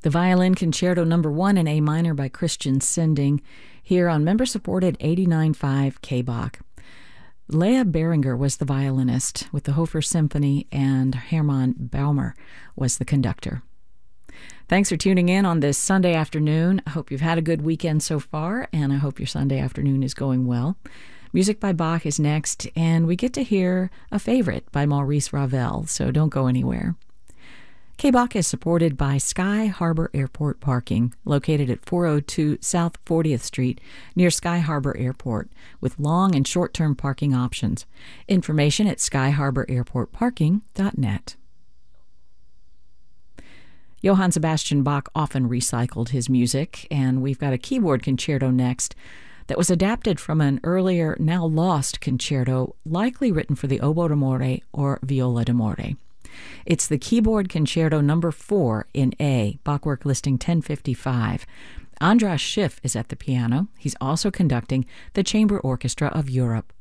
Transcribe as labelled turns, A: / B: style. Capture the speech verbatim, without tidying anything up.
A: The Violin Concerto Number One in A minor by Christian Sinding, here on member-supported eighty-nine point five K B O C. Leah Beringer was the violinist with the Hofer Symphony, and Hermann Baumer was the conductor. Thanks for tuning in on this Sunday afternoon. I hope you've had a good weekend so far, and I hope your Sunday afternoon is going well. Music by Bach is next, and we get to hear a favorite by Maurice Ravel, so don't go anywhere. K B O C is supported by Sky Harbor Airport Parking, located at four oh two South fortieth Street near Sky Harbor Airport, with long and short-term parking options. Information at sky harbor airport parking dot net. Johann Sebastian Bach often recycled his music, and we've got a keyboard concerto next that was adapted from an earlier, now lost concerto, likely written for the oboe d'amore or viola d'amore. It's the Keyboard Concerto Number Four in A, Bachwerk listing ten fifty-five. Andras Schiff is at the piano. He's also conducting the Chamber Orchestra of Europe.